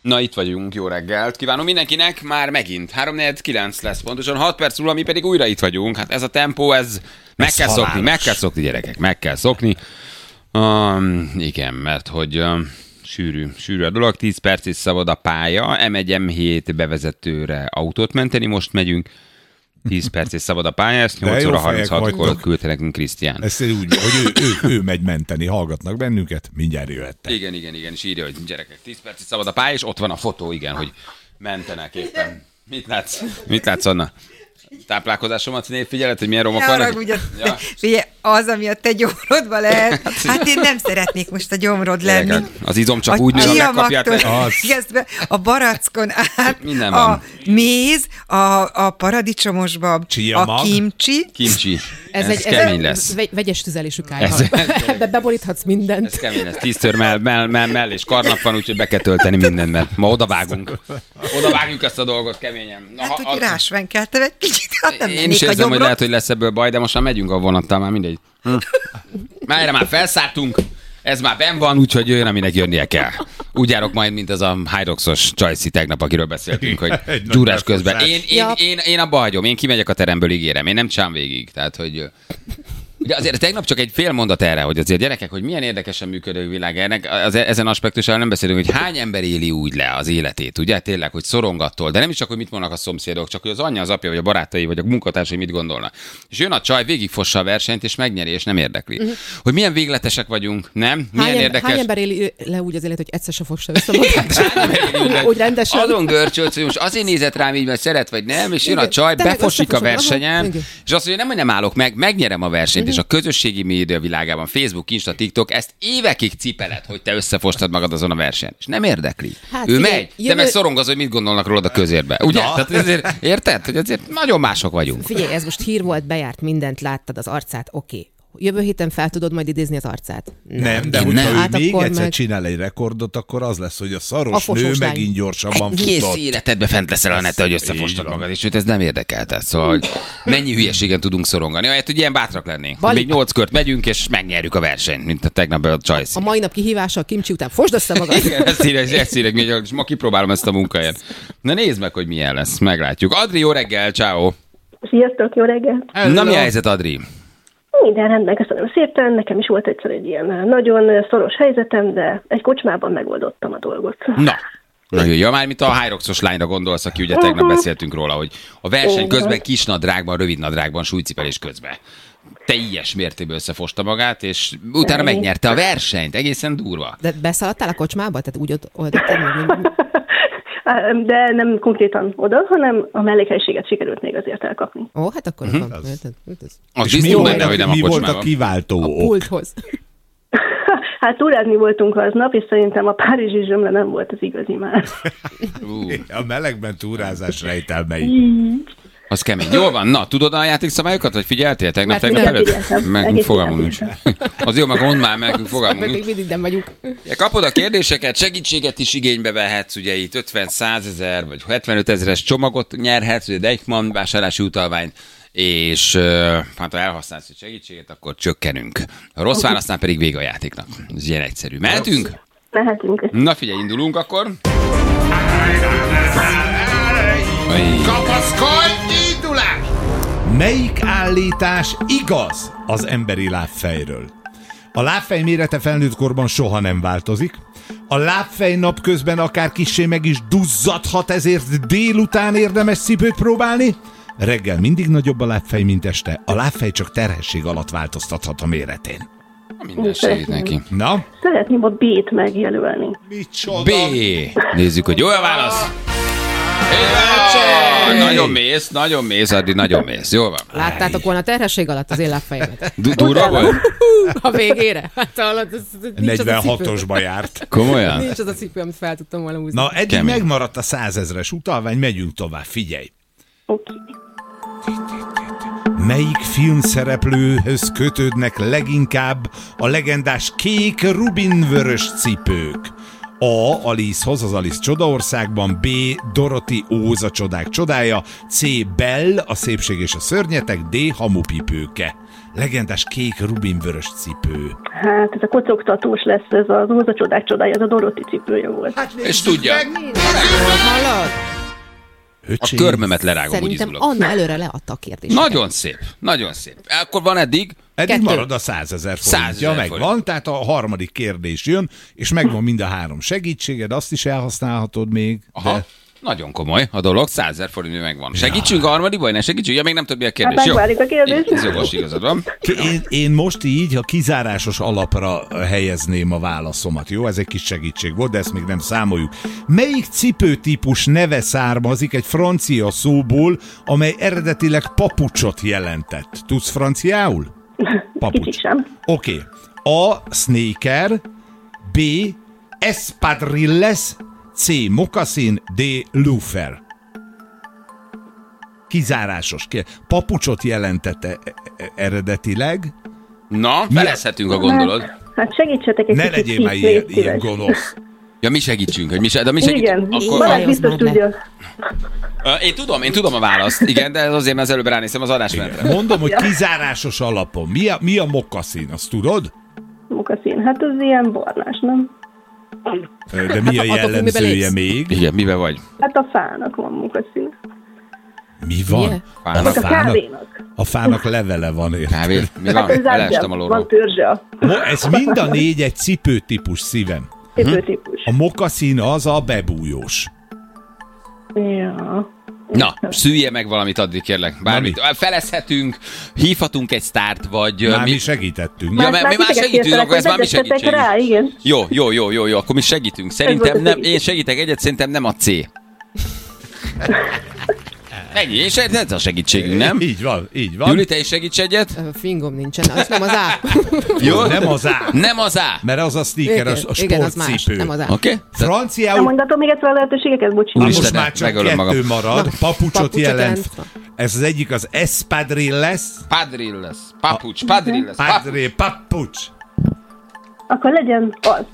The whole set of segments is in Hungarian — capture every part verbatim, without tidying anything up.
Na, itt vagyunk, jó reggelt. Kívánom mindenkinek, már megint. három negyven kilenc lesz pontosan, hat perc múlva, mi pedig újra itt vagyunk. Hát ez a tempó, ez meg ez kell halálos. szokni, meg kell szokni, gyerekek, meg kell szokni. Um, igen, mert hogy um, sűrű, sűrű a dolog, tíz perc is szabad a pálya, em egy em hét bevezetőre autót menteni, most megyünk. tíz perc és szabad a pálya, ezt nyolc óra harminchatkor küldte nekünk Krisztián. Ezt úgy, hogy ő, ő, ő megy menteni, hallgatnak bennünket, mindjárt jöhettek. Igen, igen, igen, és írja, hogy gyerekek, tíz perc és szabad a pálya, és ott van a fotó, igen, hogy mentenek éppen. Mit látsz? Mit látsz, Anna? Táplálkozásomat figyeled, hogy milyen romok vannak? Ja. Figyelj, az, ami a te gyomrodban lehet. Hát én nem szeretnék most a gyomrod lenni. Gyerekek, az izom csak a úgy nő, ha megkapják. A barackon át, a méz, a, a paradicsomosba, a kimcsi. Kimcsi. Ez, ez, egy, kemény ez lesz. Vegy, vegyes tüzelésű kájha. Ebbe beboríthatsz mindent. Ez kemény lesz. Tíztör mell, mell, mell, mell és karnap van, úgyhogy be kell tölteni mindent, mert ma odavágunk. Odavágjuk ezt a dolgot keményen. Na, hát, ha, hogy rásvenkeltem egy kicsit, hát nem én is érzem, hogy lehet, hogy lesz ebből baj, de most már megyünk a vonattal, már mindegy. Hm. Már erre már felszálltunk, ez már benn van, úgyhogy jöjjön, aminek jönnie kell. Úgy járok majd, mint az a Hyroxos Csajci tegnap, akiről beszéltünk, hogy gyúrás közben. Én, én, én, én abba hagyom, én kimegyek a teremből, ígérem, én nem csinálom végig. Tehát, hogy... Ugye azért tegnap csak egy fél mondat erre, hogy azért gyerekek, hogy milyen érdekesen működő világ ennek, az, ezen aspektussal nem beszélünk, hogy hány ember éli úgy le az életét, ugye tényleg, hogy szorongattól, de nem is csak, hogy mit mondanak a szomszédok, csak hogy az anyja, az apja, vagy a barátai, vagy a munkatársai mit gondolnak. És jön a csaj, végigfossa a versenyt, és megnyeri, és nem érdekli. Uh-huh. Hogy milyen végletesek vagyunk, nem? Milyen hány, érdekes... hány ember éli le úgy az élet, hogy egyszer se fossa össze magát? Úgy rendesen. Azon görcsölsz, hogy most azért nézett rám így, mert szeret, vagy nem, és jön a csaj, befosik a versenyen, és azt mondja, nem, hogy nem állok meg, megnyerem a versenyt, és a közösségi média világában, Facebook, Insta, TikTok, ezt évekig cipeled, hogy te összefostad magad azon a versenyen. És nem érdekli. Hát, ő figyelj, megy, jövő... te meg szorongaz, hogy mit gondolnak rólad a közérbe. Ugye? Tehát ezért, érted? Hogy azért nagyon mások vagyunk. Figyelj, ez most hír volt, bejárt mindent, láttad az arcát, oké. Okay. Jövő héten fel tudod majd idézni az arcát? Nem, nem de hogyha ő hát még egyszer meg... csinál egy rekordot, akkor az lesz, hogy a szaros a nő lány. Megint gyorsabban futott. Kész életedbe fent leszel a nete, hogy összefostad magad, és őt ez nem érdekel. Tehát szóval, hogy mennyi hülyességen tudunk szorongani. Ahelyett, hogy ilyen bátrak lennénk. Bali... Még nyolc kört megyünk, és megnyerjük a versenyt, mint a tegnap a Csajci. A mai nap kihívása a kimcsi után fosd össze magad. Igen, ezt írek, ezt írek, és ma kipróbálom ezt a munkáját. Na nézd meg, hogy milyen lesz, meglátjuk. Adri, jó reggel, ciao. Sziasztok, jó reggel. Na mi a helyzet, Adri? Minden rendben, köszönöm szépen. Nekem is volt egyszer egy ilyen nagyon szoros helyzetem, de egy kocsmában megoldottam a dolgot. Na, nagyon jó. Már mint a Hyroxos lányra gondolsz, aki ugye tegnap beszéltünk róla, hogy a verseny közben kisnadrágban, rövidnadrágban, súlycipelés közben teljes mértékben összefosta magát, és utána megnyerte a versenyt. Egészen durva. De beszaladtál a kocsmába? Tehát úgy oldottad meg? De nem konkrétan oda, hanem a mellékhelyiséget sikerült még azért elkapni. Ó, hát akkor uh-huh. van. Az, az és mi, benne, hogy nem mi a volt a kiváltó a ok? Pulthoz. Hát túrázni voltunk aznap, és szerintem a párizsi zsömle nem volt az igazi már. A melegben túrázás rejtelmei. Az kemény. Jól van. Na, tudod a játékszabályokat, vagy figyeltél tegnap, tegnap előtt? Meg fogalmunk nincs. Az jó, meg mondd már, meg fogalmunk nincs. Mindig nem vagyunk. Kapod a kérdéseket, segítséget is igénybe vehetsz, ugye itt ötven, százezer vagy hetvenöt ezeres csomagot nyerhetsz, ugye Deichmann vásárlási utalványt, és hát ha elhasználsz a segítséget, akkor csökkenünk. A rossz válasznál pedig vége a játéknak. Ez ilyen egyszerű. Mehetünk? Mehetünk. Na figyelj, indulunk akkor. Kapaszkodj, indulás! Melyik állítás igaz az emberi lábfejről? A lábfej mérete felnőtt korban soha nem változik. A lábfej napközben akár kissé meg is duzzadhat, ezért délután érdemes cipőt próbálni. Reggel mindig nagyobb a lábfej, mint este. A lábfej csak terhesség alatt változtathat a méretén. Minden segít neki. Na? Szeretném a B-t megjelölni. Micsoda? B. Nézzük, hogy jó a válasz. Oh, nagyon mész, nagyon mész, Adri, nagyon mész. Jól van. Láttátok volna a terhesség alatt az én lábfejemet? Durva volt? A végére? Hát alatt, negyvenhatosba járt. Komolyan? Nincs az a cipő, amit fel tudtam volna húzni. Na, eddig Kemény. Megmaradt a százezres utalvány, megyünk tovább, figyelj. Oké. Melyik filmszereplőhöz kötődnek leginkább a legendás kék rubinvörös cipők? A. Alicehoz, az Alice Csodaországban, B. Dorothy Óz, a csodák csodája, C. Belle, a szépség és a szörnyetek, D. Hamupipőke. legendás kék rubinvörös cipő? Hát ez a kocogtatós lesz, ez az Óza csodák csodája, ez a Doroti cipője volt. Hát És tudja. Hallod? A Öcsém, körmömet lerágom, úgy Szerintem izgulok. Anna előre leadta a kérdéseket. Nagyon szép, nagyon szép. Akkor van eddig? eddig Kettő. marad a százezer forintja, százezer megvan, forint. tehát a harmadik kérdés jön, és megvan mind a három segítséged, azt is elhasználhatod még. Aha. De... Nagyon komoly a dolog, százezer forint megvan. Segítsünk a harmadikban, ne segítsünk? Ja, még nem tudod, mi a kérdés. Hát Jó? megválik a kérdés. Ez jogos, igazad van. Én, én most így, ha kizárásos alapra helyezném a válaszomat, jó? Ez egy kis segítség volt, de ezt még nem számoljuk. Melyik cipőtípus neve származik egy francia szóból, amely eredetileg papucsot jelentett? Tudsz franciául? Papucs. Kicsit sem. Oké. Okay. A. Sneaker, B. Espadrilles, C. Moccasin, D. Loafer. Kizárásos. Papucsot jelentette eredetileg. Na, felezhetünk a gondolod. Hát, hát segítsetek egy Ne kicsit. legyél már légy ilyen, szíves. ilyen gonosz. Ja, mi segítsünk, hogy mi se, de mi segítsünk. Igen, Akkor, Balázs Jó, biztos már le. tudja. uh, én tudom, én tudom a választ, igen, de azért mert az előbb ránéztem az adásmenetre. Mondom, hogy kizárásos alapon. Mi a, mi a mokaszín, azt tudod? Mokaszín, hát ez ilyen barnás, nem? De mi a Attól függ, miben jellemzője lépsz. még? Igen, mivel vagy? Hát a fának van mokaszín. Mi van? Milyen? Fának. Vagy a fának? kávénak. A fának levele van, érted? Kávé? Mi Hát van? ez Elestem zárja, alóról. van törzse. Mo- ez mind a négy egy cipőtípus, szívem. Cipőtípus. A mokaszín az a bebújós. Ja. Na, szülje meg valamit addig, kérlek. Bármit. Felezhetünk, hívhatunk egy sztárt, vagy... Már mi... mi segítettünk. Ja, mert mi már titeket segítünk, kértelek, akkor ez hogy már mi vezettetek segítségünk. rá, igen. Jó, jó, jó, jó, jó, akkor mi segítünk. volt Szerintem a nem, segítség. én segítek egyet, szerintem nem a C. Ennyi, és ez a segítségünk, nem? Így van, így van. Júli, te is segíts egyet? Ö, Fingom nincsen, az nem az A. Jó? Nem az A. Nem az A. Mert az a sneaker, a, Igen, a igen, az más, sportcipő. nem az A. Oké? Okay? Nem Franciául, mondatom még egyszer a lehetőségeket, bocs. na most Úristen, már csak megölöm kettő magam. marad. Papucsot Papucsot jelent. jelent. Ez az egyik az espadrilles. Padrilles. Papucs, padrilles. Papucs. Padre, papucs. Akkor legyen az.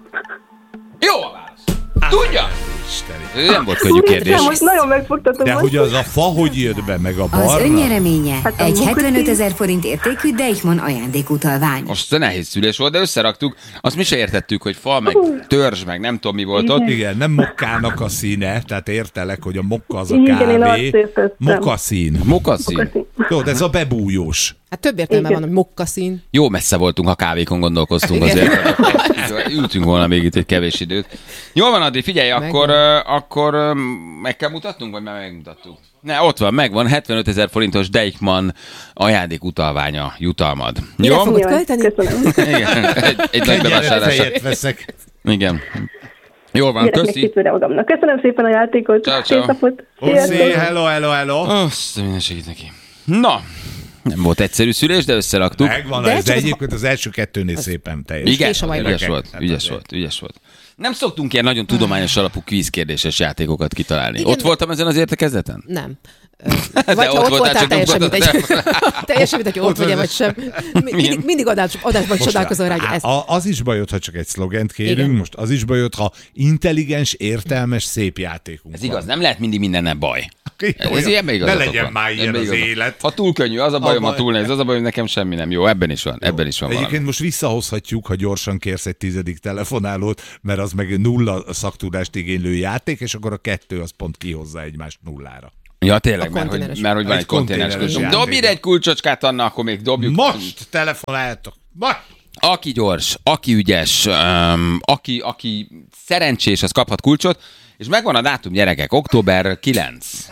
Jó a válasz. Tudja? Isteni. Ez nem volt könnyű kérdés. Úristen, most nagyon megfogtatom. De most. hogy az a fa hogy jött be, meg a Az barna? önnyereménye Hát a egy Mokaszín- hetvenöt ezer forint értékű Deichmann ajándékutalvány. Most nehéz szülés volt, de összeraktuk. Azt mi se értettük, hogy fa, meg törzs, meg nem tudom mi volt ott. Igen, nem mokkának a színe, tehát értelek, hogy a mokka az a Igen, én azt kávé. értettem. Mokaszín. Mokaszín. Mokaszín. Tudod, ez a bebújós. Hát több értelme Igen. van, hogy mokkaszín. Jó messze voltunk, ha kávékon gondolkoztunk Igen. azért. Ültünk volna még itt egy kevés időt. Jól van, Adi, figyelj, akkor, ö, akkor ö, meg kell mutatnunk, vagy már megmutattuk? Ne, ott van, megvan, hetvenöt ezer forintos Deichmann ajándékutalványa jutalmad. Mire Jó? fogod Jaj, költeni? köszönöm. Igen, egy, egy nagy Kenyeret bevásárlásra. fejet veszek. Igen. Jól van, Gyerek még köszi. cipőre magamnak. Köszönöm szépen a játékot. Ciao, ciao. Szép napot. Oszi, Sziasztok. hello, hello, hello. Azt, minden segít neki. Na, nem volt egyszerű szülés, de összeraktuk. Megvan, De ez, de csak az- egyébként az első kettőnél szépen teljes. Igen, És a vagy- ügyes volt, Hát ügyes azért. volt, ügyes volt. Nem szoktunk ilyen nagyon tudományos alapú kvízkérdéses játékokat kitalálni. Igen, Ott voltam ezen az értekezleten? Nem. Ö, Vagy ha ott ott voltál, voltál, csak teljesen nem mindegy. tudtad. Teljesen mindegy, hogy ott vagy vagy sem. Mi- Mindig, mindig adás, adásban csodálkozol rá, hogy á, ez. a- az is bajod, ha csak egy szlogent kérünk, Igen. most az is bajod, ha intelligens, értelmes, szép játékunk Ez igaz, nem lehet mindig mindennel baj. van. Ez ilyen Ne igazatok legyen van. már ilyen Ebben az igazak. élet. Ha túl könnyű, az a bajom, A ha baj- túl nehéz, az a bajom, nekem semmi nem jó. Ebben is van, ebben is van valami. Egyébként most visszahozhatjuk, ha gyorsan kérsz egy tizedik telefonálót, mert az meg nulla szaktudást igénylő játék, és akkor a kettő az pont kihozza egymást nullára. Ja, tényleg, A mert hogy, konténeres. mert hogy van Egy egy konténeres konténeres kulcsok. játék. Dobj ide egy kulcsocskát, Anna, akkor még dobjuk. Most telefonáltok! Most! Aki gyors, aki ügyes, um, aki, aki szerencsés, az kaphat kulcsot, és megvan a dátum, gyerekek, október kilenc.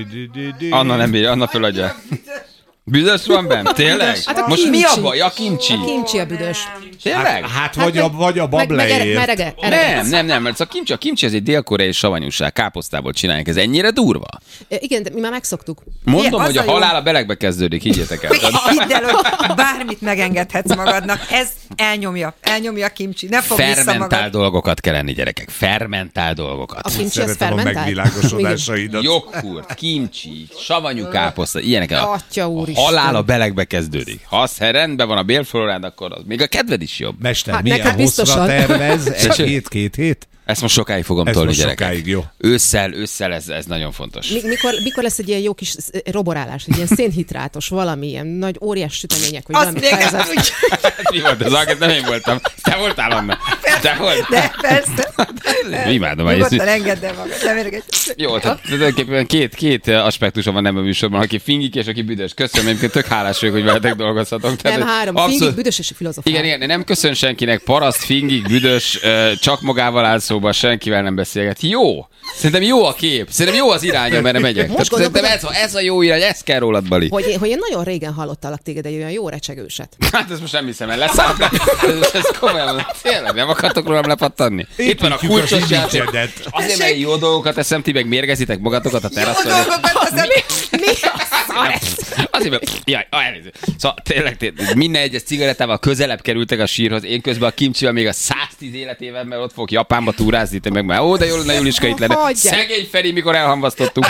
Anna nem bírja, Anna föladja. Büdös van benne? Tényleg? Hát a Most kincsi. mi a baj? A kincsi. A kincsi a büdös. Tényleg? Hát, hát vagy, a, vagy a Meg, meg, ere- bableért. merege, Nem, erege. nem, nem, mert a kincsi, a kincsi ez egy dél-koreai savanyúság, káposztából csinálják, ez ennyire durva. Ö, Igen, de mi már megszoktuk. Mondom, Igen, hogy a az a jó. halál a belegbe kezdődik, higgyétek el. Hidd el, hogy bármit megengedhetsz magadnak. Ez elnyomja. Elnyomja a kimcsi. Ne fogd vissza Fermentál magad. dolgokat kell enni, gyerekek. Fermentál A dolgokat. kimcsi az Szeretem a fermentált? megvilágosodásaidat. Joghurt, kimcsi, savanyú káposzta, ilyenek. A, Atya a úristen. halál a belegbe kezdődik. Ha az rendben van a bélflorád, akkor az még a kedved is jobb. Mester, Hát milyen neked hosszra biztosan. tervez? Egy Tessék? hét, két hét? Ezt most sokáig fogom Ez tolni, most gyerekek. sokáig, jó. Ősszel, ősszel ez, ez nagyon fontos. Mi, mikor, mikor lesz egy ilyen jó kis roborálás, egy ilyen szénhidrátos, valami ilyen nagy óriás sütemények, vagy Azt valami még fejezet. úgy, Mi volt az alkat? Nem én voltam. Te voltál, Anna. Te voltál. de persze. Imádom. hogy Nyugodtan ezt- engedd el magad, nem érdekel. Jó, tehát tulajdonképpen két, két aspektusa van ebben a műsorban, aki fingik és aki büdös. Köszönöm, egyébként tök hálás vagyok, hogy veletek dolgozhatok. Tehát, Nem, hogy három. abszolút- Fingik, büdös és filozofál. Igen, igen, nem köszön senkinek, paraszt, fingik, büdös, ö, csak magával áll szóba, senkivel nem beszélget. Jó! Szerintem jó a kép, szerintem jó az irány, amerre megyek. Tehát szerintem ez, a- ez a jó irány, ez kell rólad, Bali. Hogy én, hogy én nagyon régen hallottalak téged egy olyan jó recsegőset. Hát ezt most nem hiszem el, leszállok. Ez, ez komolyan, mondom. Tényleg, nem akartok rólam lepattanni? Itt van a Építjük kulcsos az játék. image-edet. Azért, mert jó dolgokat eszem, ti meg mérgezitek magatokat a Jó teraszon. dolgokat teszem. Mi a szar ez? Azért, mert... Jaj, ah, elnézést. Szóval tényleg, tényleg, minden egyes cigarettával közelebb kerültek a sírhoz. Én közben a kimcsivel még a száztíz életében, mert ott fogok Japánba túrázni, te meg már. Ó, de jó lenne, Juliska itt lenne. Hagyjál. Szegény Feri, mikor elhamvasztottuk.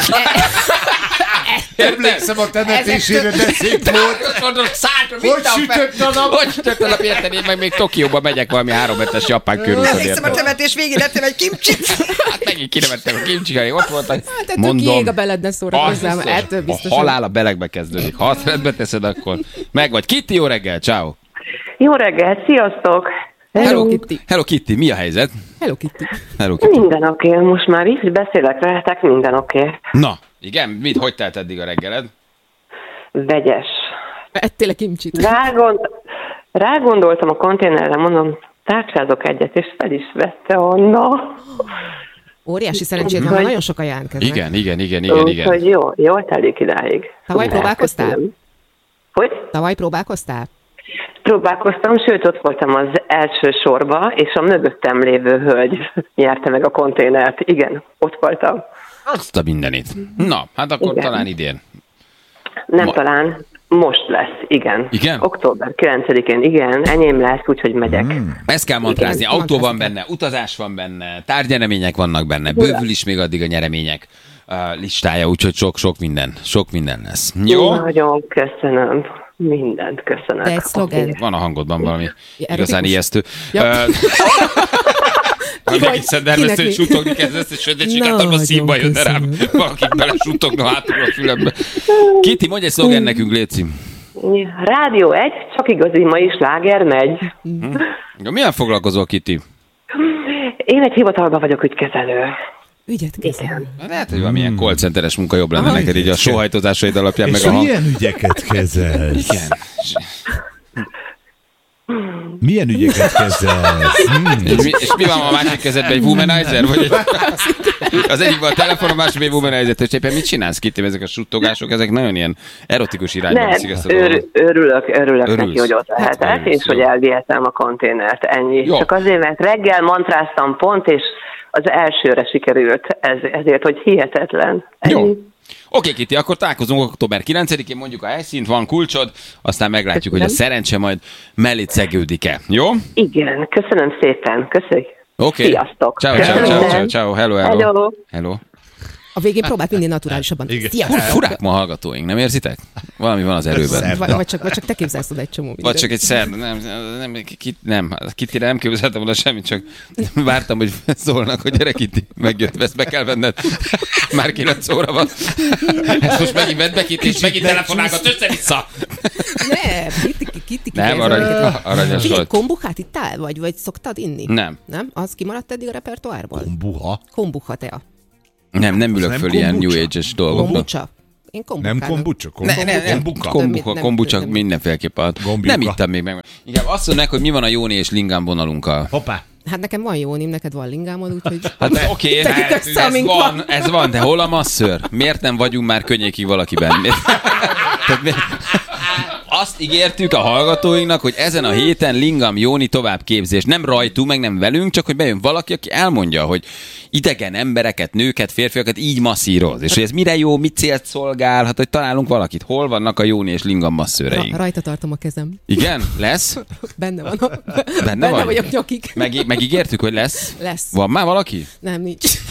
Emlékszem a temetésére, de szép volt. Mondom, szállt, Hogy sütött a nap? Hogy sütött a nap, érted? Én meg még Tokióba megyek valami háromhetes japán körúton, Emlékszem, a érted? temetés végén ettem egy kimcsit. Hát megint kinevettem a kimcsikai, ott voltak. Hát ettől kiég a beled, ne szórakozzál, azt mert biztos, ettől a biztosan. halál a belegbe kezdődik. Ha azt rendbe teszed, akkor meg vagy. Kitty, jó reggel, ciao. Jó reggelt, sziasztok! Hello, Kitty. Hello Kitty, mi a helyzet? Hello, Kitty. Hello Kitty. Minden oké, okay. Most már így beszélek veletek, minden oké. Okay. Na, igen, mit, hogy telt eddig a reggeled? Vegyes. Ettél a kimcsit. Rágond... Rágondoltam a konténerre, mondom, tárcsázok egyet, és fel is vette Anna. Óriási szerencsét van, mert nagyon sokan jelentkeznek. Igen, igen, igen, igen, igen. Úgyhogy jó, jól telik idáig. Tavaly De, próbálkoztál? köszönöm. Hogy? Tavaly próbálkoztál? Próbálkoztam, sőt, ott voltam az első sorba, és a mögöttem lévő hölgy nyerte meg a konténert. Igen, ott voltam. Azt a mindenit. Na, hát akkor Igen. talán idén. Nem Ma- talán, most lesz, igen. Igen? október kilencedikén, igen, enyém lesz, úgyhogy megyek. Hmm. Ezt kell mantrázni. Igen, Autó van mantrázni benne, utazás van benne, tárgyeremények vannak benne, bővül is még addig a nyeremények uh, listája, úgyhogy sok-sok minden, sok minden lesz. Jó? Nagyon köszönöm. Mindent köszönöm. De egy szlogen. Van a hangodban valami Ja, igazán erotikus? ijesztő. Ja. Ö, Ki Meg vagy? is szendermesztő, Kinek hogy mi? suttogni kezdesz, és sötét Nagyon sikáltatva szívba jönne rám. köszönöm. Valaki bele suttogna hátul a fülembe. Kitty, mondj egy szlogen nekünk, léci. Rádió egy, csak igazi mai sláger megy. Milyen foglalkozol, Kitty? Én egy hivatalban vagyok ügykezelő. Ügyet kezel. Lehet, hogy valamilyen call centeres munka jobb lenne Aha. neked így a sóhajtozásaid alapján, És meg a hang. milyen ügyeket kezelsz? Igen. Milyen ügyeket kezelsz? Hmm. És mi, és mi van a másik kezedben? Egy womanizer? Vagy egy, az egyikben a telefon, a másikben egy womanizer. És éppen mit csinálsz, Kitty? Ezek a suttogások, ezek nagyon ilyen erotikus irányba Nem, viszik ezt a ör, dolgot. örülök, örülök Örülsz. neki, hogy ott lehetek, Hát, örülsz, és hogy jó. elvihetem a konténert. Ennyi. Jó. Csak azért, mert reggel mantráztam pont, és az elsőre sikerült, ez, ezért, hogy hihetetlen. Ennyi. Jó. Oké, Kitty, akkor találkozunk október kilencedikén, mondjuk a helyszínt, van kulcsod, aztán meglátjuk, hogy a szerencse majd mellé szegődik-e. Jó? Igen, köszönöm szépen. Köszönjük. Oké. Sziasztok. Ciao, ciao, ciao, ciao, ciao, hello, hello. Hello. Hello. A végén próbált minél naturálisabban. Igen. Sziasztok! Furák ma a hallgatóink, nem érzitek? Valami van az erőben. Szerda. Vagy, vagy, csak, vagy csak te képzelsz oda egy csomó mindent. Vagy csak egy szer, nem, nem, kit, nem, Kittyre nem képzeltem volna semmit, csak vártam, hogy szólnak, hogy gyere Kitty, megjött, ezt be kell venned. Már kilenc óra van. Ezt most megint vedd be Kitty, és megint telefonálgat össze-vissza. Nem, Kitty, Kitty, Nem, arany, aranyos Figyelj, volt. kombuchát ittál? Vagy, vagy szoktad inni? Nem. Nem? Az kimaradt eddig a repertoárból? Buha. Kombucha tea. Nem, nem ülök Nem föl ilyen kombucha? New Age-es dolgokba. Kombucha? Én kombucha. Nem kombucha? Ne, ne, ne, Kombuka. kombucha, Nem, kombucha nem. mindenféleképpen. Gombiuka. Nem ittam még meg. Igen, azt mondják, hogy mi van a Jóni és Lingám vonalunkkal. Hoppá. Hát nekem van jónim, neked van lingámod, úgyhogy... Hát oké, Tegyük okay, össze, ez amink van, van. ez van, de hol a masször? Miért nem vagyunk már könnyékig valakiben? Miért? Tehát mi- Azt ígértük a hallgatóinknak, hogy ezen a héten Lingam Jóni továbbképzés. Nem rajtunk, meg nem velünk, csak hogy bejön valaki, aki elmondja, hogy idegen embereket, nőket, férfiakat így masszíroz. És hogy ez mire jó, mit célt szolgál, hát hogy találunk valakit. Hol vannak a Jóni és Lingam masszőreink? Ra- rajta tartom a kezem. Igen? Lesz? Benne van. A... Benne Benne vagy? vagyok nyakig. Meg, megígértük, hogy lesz? Lesz. Van már valaki? Nem, nincs.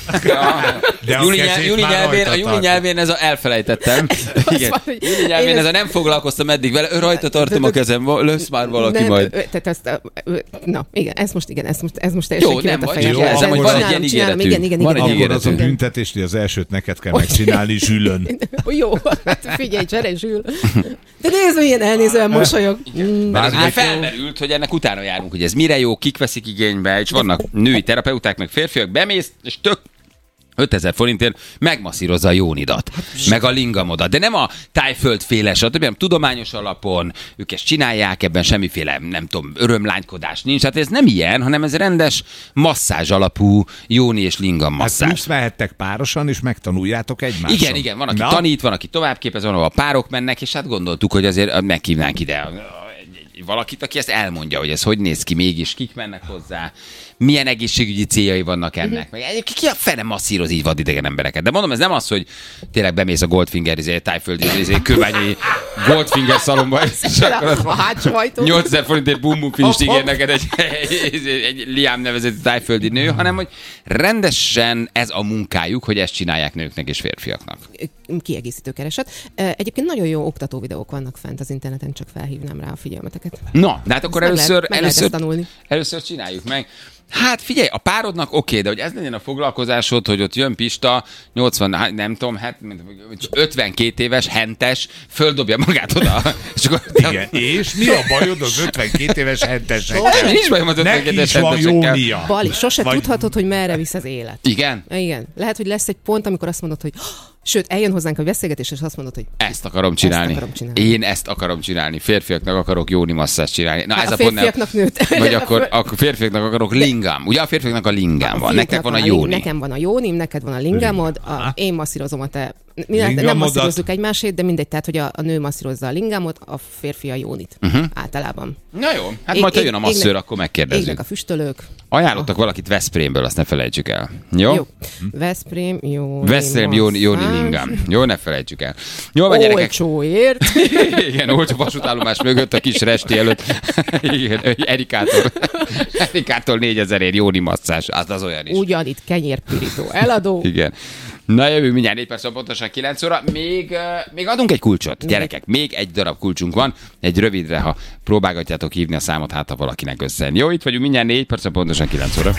De a Júli, nyelv, kezét Júli, már nyelvén, rajta a Júli tart. nyelvén ez a elfelejtettem. Igen. van, hogy Júli nyelvén én ez a ezt- nem foglalkoztam eddig vele, ő rajta tartom a kezem, lesz már valaki nem, majd. ö, Tehát ezt, ö, ö, na, igen, ez most, igen, ez most, ez most teljesen Jó, kilett nem a vagy, fejem. jó, jelzem, hogy van egy ilyen Csinálom, ígéretünk. igen, igen, Van igen. egy Akkor az a ígéretünk. büntetés, hogy az elsőt neked kell megcsinálni zsülön. Jó, hát figyelj, csere, Zsül. De nézd, milyen elnézően mosolyog. Mm. Mert ez Bármi- ugye felmerült, hogy ennek utána járunk, hogy ez mire jó, kik veszik igénybe, és vannak női terapeuták, meg férfiak, bemész, és tök ötezer forintért megmasszírozza a jónidat, meg a lingamodat, de nem a tájföldféle, stb., hanem tudományos alapon, ők ezt csinálják, ebben semmiféle, nem tudom, örömlánykodás nincs, hát ez nem ilyen, hanem ez rendes masszázs alapú jóni és lingam Hát masszázs. plusz mehettek párosan, és megtanuljátok egymást. Igen, igen, van, aki Na? tanít, van, aki továbbképez, van, ahol a párok mennek, és hát gondoltuk, hogy azért meghívnánk ide a- egy- egy- valakit, aki ezt elmondja, hogy ez hogy néz ki mégis, kik mennek hozzá, milyen egészségügyi céljai vannak ennek, meg egyébként ki a fene masszíroz így vadidegen embereket. De mondom, ez nem az, hogy tényleg bemész a Goldfinger, izé, tájföldi, izé, köványi Goldfinger szalomba, és akkor A hátsó ajtó. nyolcezer forintért bum-bum finist ígér neked egy, egy, egy Liam nevezetű tájföldi nő, hanem hogy rendesen ez a munkájuk, hogy ezt csinálják nőknek és férfiaknak. Kiegészítő kereset. Egyébként nagyon jó oktató videók vannak fent az interneten, csak felhívnám rá a figyelmeteket. Na, de hát akkor Meg először, lehet- meg lehet először, ezt tanulni. először csináljuk meg. Hát figyelj, a párodnak oké, de hogy ez legyen a foglalkozásod, hogy ott jön Pista, nyolcvan, hát nem tudom, hát ötvenkét éves, hentes, földobja magát oda. És akkor, Igen, és mi a bajod az ötvenkét éves hentesekkel? Nincs bajom az Neki ötvenkét éves is van hentesekkel. jónia. Bali, sose Vagy- tudhatod, hogy merre visz az élet. Igen? Igen. Lehet, hogy lesz egy pont, amikor azt mondod, hogy sőt, eljön hozzánk a beszélgetés, és azt mondod, hogy Ezt akarom csinálni. akarom csinálni. Én ezt akarom csinálni. Férfiaknak akarok jóni masszást csinálni. Na, Hát ez a a pont nem- férfiaknak nőtt. Vagy akkor, akkor férfiaknak akarok lingám. Ugye a férfiaknak a lingám van. Nektek van a ling- jóni. Nekem van a jónim, neked van a lingámod, a, én masszírozom a te... Mi nem Lingamodat. masszírozzuk egymásét, de mindegy, tehát, hogy a, a nő masszírozza a lingámot, a férfi a jónit. Uh-huh. Általában. Na jó, hát Ég- majd ha ég- jön a masszőr, égnek- akkor megkérdezzük. Égnek a füstölők. Ajánlottak valakit Veszprémből, azt ne felejtsük el. Jó? Jó. Veszprém, jó. Veszprém, Jóni, Jóni Lingám. Jó, ne felejtsük el. Jó van, gyerekek. Olcsóért. Igen, olcsó vasútállomás mögött, a kis resti előtt. Igen, Erikától. Erikától négyezerért Jóni masszás. Az az olyan is. Ugyanitt kenyérpirító eladó. Igen. Na jövő mindjárt négy perc, pontosan kilenc óra. Még, uh, még adunk egy kulcsot, gyerekek. Még egy darab kulcsunk van. Egy rövidre, ha próbálgatjátok hívni a számot, hát ha valakinek összejön. Jó, itt vagyunk mindjárt négy perc, pontosan kilenc óra.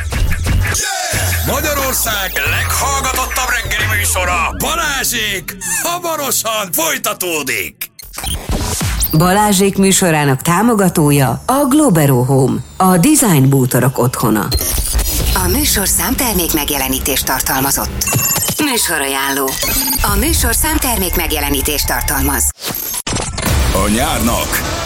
Magyarország leghallgatottabb reggeli műsora, Balázsék, hamarosan folytatódik. Balázsék műsorának támogatója a Globero Home, a design bútorok otthona. A műsorszám termék megjelenítést tartalmazott. Műsorajánló. A műsorszám termék megjelenítést tartalmaz. A nyárnak